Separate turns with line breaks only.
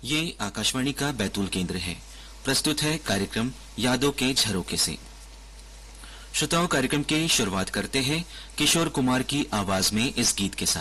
ये आकाशवाणी का बैतूल केंद्र है। प्रस्तुत है कार्यक्रम यादों के झरोखे से। श्रोताओं, कार्यक्रम की शुरुआत करते हैं किशोर कुमार की आवाज में इस गीत के साथ।